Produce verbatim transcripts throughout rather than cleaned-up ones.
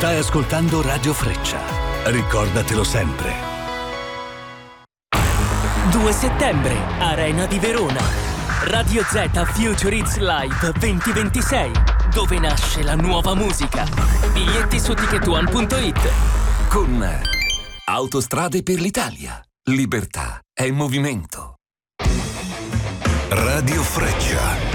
Stai ascoltando Radio Freccia. Ricordatelo sempre. due settembre, Arena di Verona. Radio Z Future Hits Live duemilaventisei, dove nasce la nuova musica. Biglietti su ticket one punto it. Con Autostrade per l'Italia. Libertà è movimento. Radio Freccia.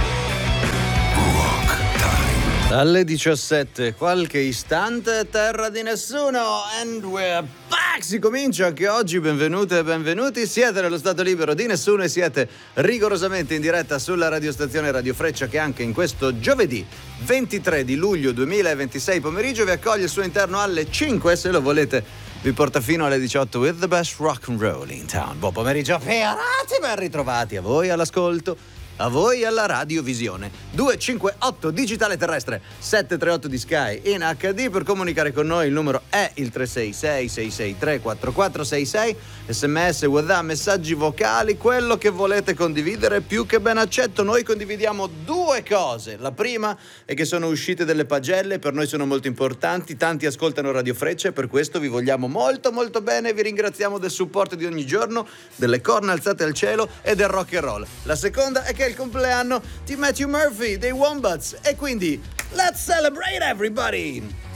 Alle diciassette, qualche istante, terra di nessuno, and we're back! Si comincia anche oggi, benvenute e benvenuti, siete nello Stato Libero di Nessuno e siete rigorosamente in diretta sulla radiostazione Radio Freccia, che anche in questo giovedì ventitré di luglio duemilaventisei pomeriggio vi accoglie al suo interno alle cinque, se lo volete vi porta fino alle diciotto with the best rock and roll in town. Buon pomeriggio, fiorati, ben ritrovati a voi all'ascolto, a voi alla radiovisione. duecentocinquantotto digitale terrestre, settecentotrentotto di Sky in acca di. Per comunicare con noi il numero è il tre sei sei sei sei tre quattro quattro sei sei. Sms, WhatsApp, messaggi vocali, quello che volete condividere più che ben accetto. Noi condividiamo due cose. La prima è che sono uscite delle pagelle, per noi sono molto importanti, tanti ascoltano Radio Freccia e per questo vi vogliamo molto molto bene, vi ringraziamo del supporto di ogni giorno, delle corna alzate al cielo e del rock and roll. La seconda è che il compleanno di Matthew Murphy dei Wombats e quindi let's celebrate everybody!